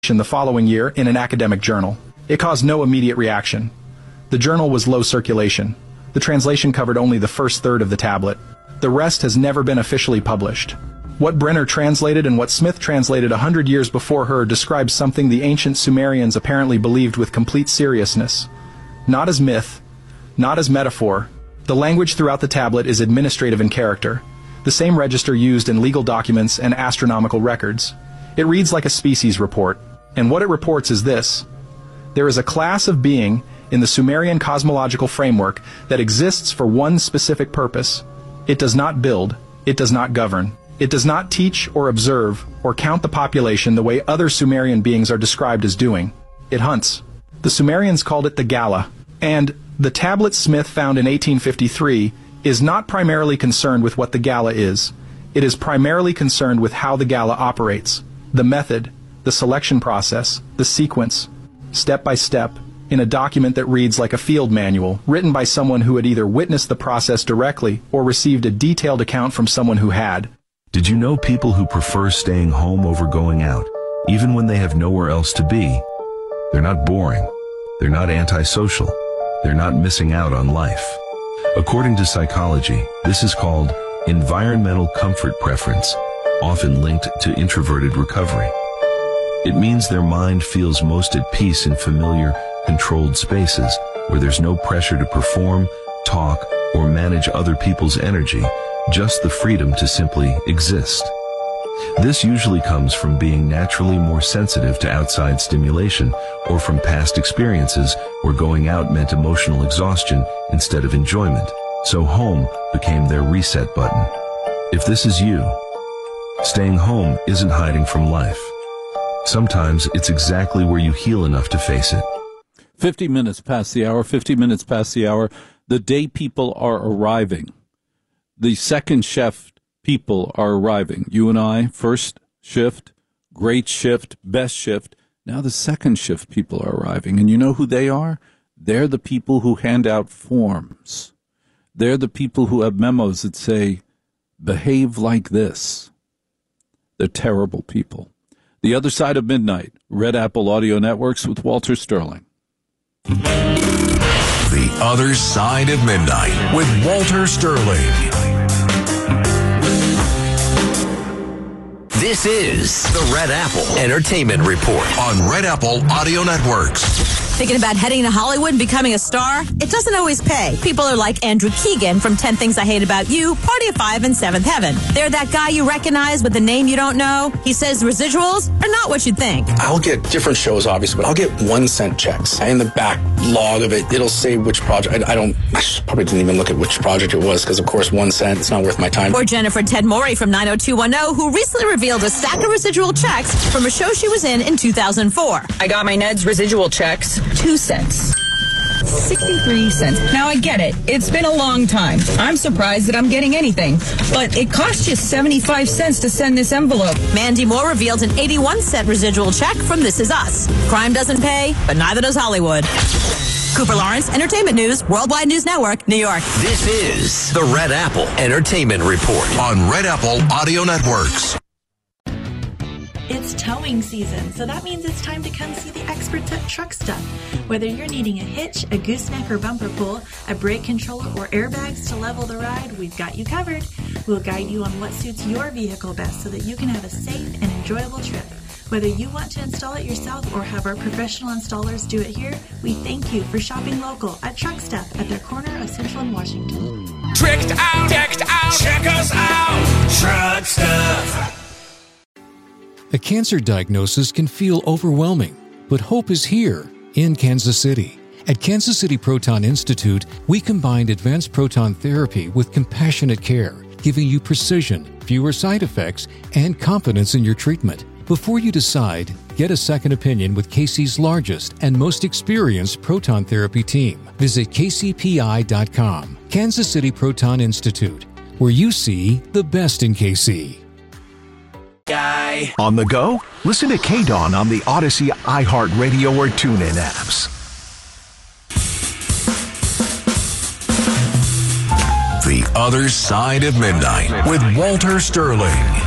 the following year in an academic journal. It caused no immediate reaction. The journal was low circulation. The translation covered only the first third of the tablet. The rest has never been officially published. What Brenner translated and what Smith translated 100 years before her describes something the ancient Sumerians apparently believed with complete seriousness. Not as myth, not as metaphor. The language throughout the tablet is administrative in character, the same register used in legal documents and astronomical records. It reads like a species report, and what it reports is this. There is a class of being in the Sumerian cosmological framework that exists for one specific purpose. It does not build, it does not govern. It does not teach or observe or count the population the way other Sumerian beings are described as doing. It hunts. The Sumerians called it the Gala, and the tablet Smith found in 1853 is not primarily concerned with what the Gala is. It is primarily concerned with how the Gala operates, the method, the selection process, the sequence, step by step, in a document that reads like a field manual, written by someone who had either witnessed the process directly or received a detailed account from someone who had. Did you know people who prefer staying home over going out, even when they have nowhere else to be? They're not boring. They're not antisocial. They're not missing out on life. According to psychology, this is called environmental comfort preference, often linked to introverted recovery. It means their mind feels most at peace in familiar, controlled spaces where there's no pressure to perform, talk, or manage other people's energy, just the freedom to simply exist. This usually comes from being naturally more sensitive to outside stimulation or from past experiences where going out meant emotional exhaustion instead of enjoyment, so home became their reset button. If this is you, staying home isn't hiding from life. Sometimes it's exactly where you heal enough to face it. 50 minutes past the hour, the day people are arriving. The second shift people are arriving. You and I, first shift, great shift, best shift. Now the second shift people are arriving. And you know who they are? They're the people who hand out forms. They're the people who have memos that say, behave like this. They're terrible people. The Other Side of Midnight, Red Apple Audio Networks with Walter Sterling. The Other Side of Midnight with Walter Sterling. This is the Red Apple Entertainment Report on Red Apple Audio Networks. Thinking about heading to Hollywood and becoming a star? It doesn't always pay. People are like Andrew Keegan from 10 Things I Hate About You, Party of Five, and Seventh Heaven. They're that guy you recognize with a name you don't know. He says residuals are not what you'd think. I'll get different shows, obviously, but I'll get 1 cent checks. In the back log of it, it'll say which project. I probably didn't even look at which project it was because, of course, 1 cent, it's not worth my time. Or Jennifer Ted Morey from 90210, who recently revealed a stack of residual checks from a show she was in 2004. I got my Ned's residual checks, 2 cents. 63 cents. Now I get it. It's been a long time. I'm surprised that I'm getting anything. But it cost you 75 cents to send this envelope. Mandy Moore revealed an 81-cent residual check from This Is Us. Crime doesn't pay, but neither does Hollywood. Cooper Lawrence, Entertainment News, Worldwide News Network, New York. This is the Red Apple Entertainment Report on Red Apple Audio Networks. It's towing season, so that means it's time to come see the experts at Truck Stuff. Whether you're needing a hitch, a gooseneck or bumper pull, a brake controller, or airbags to level the ride, we've got you covered. We'll guide you on what suits your vehicle best so that you can have a safe and enjoyable trip. Whether you want to install it yourself or have our professional installers do it here, we thank you for shopping local at Truck Stuff at their corner of Central and Washington. Tricked out, decked out, check us out, Truck Stuff. A cancer diagnosis can feel overwhelming, but hope is here in Kansas City. At Kansas City Proton Institute, we combined advanced proton therapy with compassionate care, giving you precision, fewer side effects, and confidence in your treatment. Before you decide, get a second opinion with KC's largest and most experienced proton therapy team. Visit kcpi.com. Kansas City Proton Institute, where you see the best in KC. Guy. On the go? Listen to KDAWN on the Odyssey, iHeartRadio, or TuneIn apps. The Other Side of Midnight with Walter Sterling.